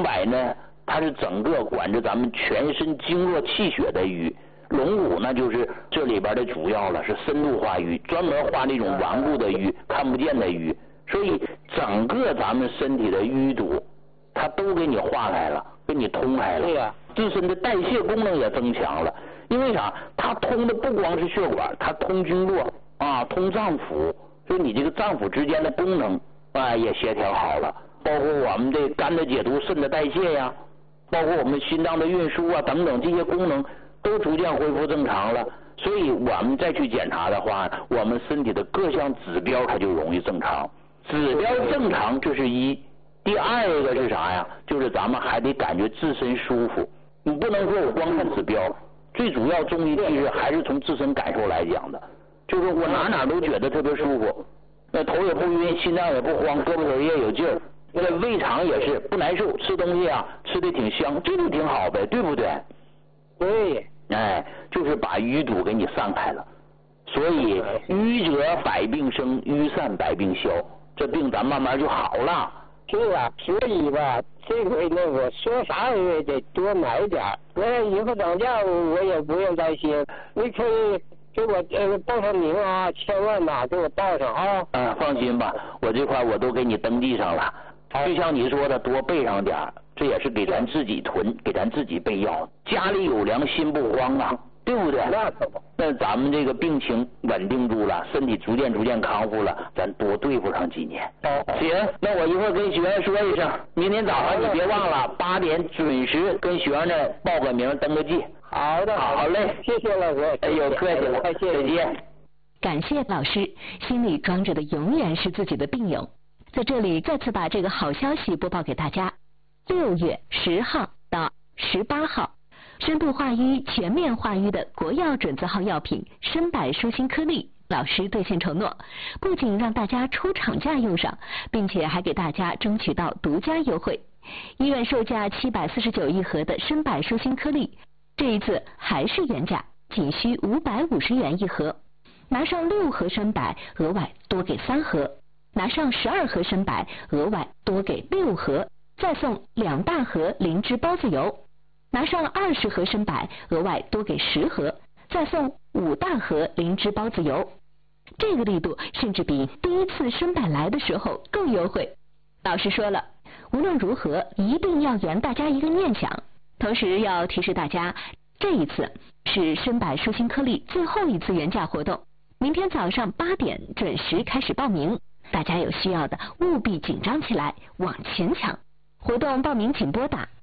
柏呢，它是整个管着咱们全身经络气血的瘀。龙骨呢，就是这里边的主要了，是深度化瘀，专门化那种顽固的瘀、看不见的瘀。所以整个咱们身体的淤堵，它都给你化开了，给你通开了。 对呀， 自身的代谢功能也增强了。因为啥？它通的不光是血管，它通经络啊，通脏腑，所以你这个脏腑之间的功能啊也协调好了。包括我们的肝的解毒、肾的代谢呀，包括我们心脏的运输啊等等这些功能都逐渐恢复正常了。所以我们再去检查的话，我们身体的各项指标它就容易正常。指标正常这是一，第二个是啥呀？就是咱们还得感觉自身舒服。你不能说我光看指标，最主要中医其实还是从自身感受来讲的，就是我哪都觉得特别舒服，那头也不晕，心脏也不慌，胳膊腿也有劲儿，那胃肠也是不难受，吃东西啊吃的挺香，这就挺好呗，对不对？ 对， 哎，就是把淤堵给你散开了。所以瘀者百病生，瘀散百病消，这病咱慢慢就好了。 是啊，所以吧，这回呢，我说啥我也得多买点儿，那以后涨价我也不用担心。你可以给我报上名啊，千万呐给我报上啊。 放心吧，我这块我都给你登记上了。就像你说的，多备上点儿，这也是给咱自己囤，给咱自己备药。家里有粮，心不慌啊，对不对？ 那可不。 那咱们这个病情稳定住了，身体逐渐康复了，咱多对付上几年。行，那我一会儿跟学员说一声，明天早上你别忘了8点准时跟学员呢报个名，登个记。 好的， 好嘞， 谢谢老师。 哎呦，客气了，再见。 感谢老师，心里装着的永远是自己的病友。在这里再次把这个好消息播报给大家：6月10号到18号，深度化瘀、全面化瘀的国药准字号药品参柏舒心颗粒，老师兑现承诺，不仅让大家出厂价用上，并且还给大家争取到独家优惠。医院售价749一盒的参柏舒心颗粒，这一次还是原价，仅需550元一盒。拿上6盒参柏，额外多给3盒。拿上12盒参柏，额外多给6盒，再送2大盒灵芝孢子油。拿上20盒参柏，额外多给10盒，再送5大盒灵芝孢子油。这个力度甚至比第一次参柏来的时候更优惠。老师说了，无论如何一定要圆大家一个念想，同时要提示大家，这一次是参柏舒心颗粒最后一次原价活动，明天早上8点准时开始报名。大家有需要的务必紧张起来，往前抢！活动报名请拨打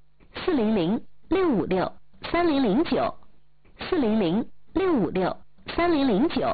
400-656-3009 400-656-3009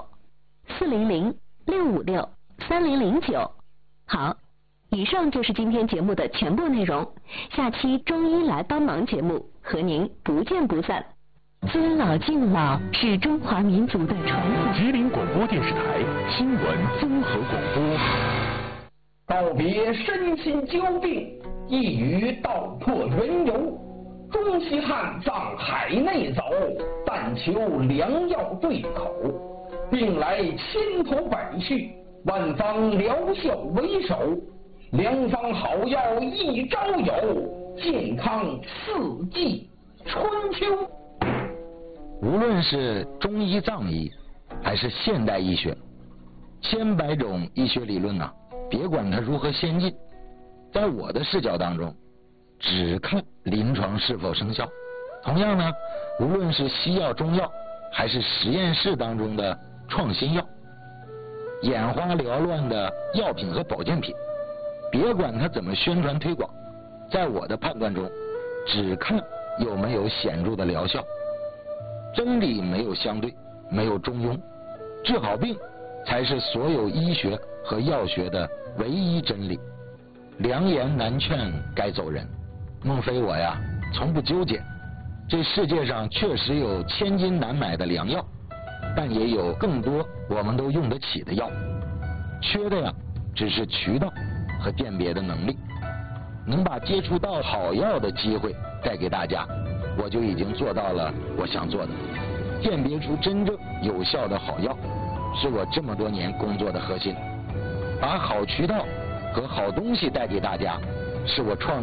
400-656-3009。好，以上就是今天节目的全部内容。下期中医来帮忙节目和您不见不散。尊老敬老是中华民族的传统。 吉林广播电视台新闻综合广播。 告别身心交病，一语道破缘由。中西汉藏海内走，但求良药对口。病来千头百绪，万方疗效为首。良方好药一朝有，健康四季春秋。 无论是中医藏医还是现代医学，千百种医学理论别管它如何先进，在我的视角当中只看临床是否生效。同样呢，无论是西药中药还是实验室当中的创新药，眼花缭乱的药品和保健品，别管它怎么宣传推广，在我的判断中只看有没有显著的疗效。真理没有相对，没有中庸，治好病才是所有医学和药学的唯一真理。良言难劝该走人，孟非我从不纠结。这世界上确实有千金难买的良药，但也有更多我们都用得起的药，缺的只是渠道和辨别的能力。能把接触到好药的机会带给大家，我就已经做到了我想做的。鉴别出真正有效的好药，是我这么多年工作的核心。把好渠道和好东西带给大家，是我创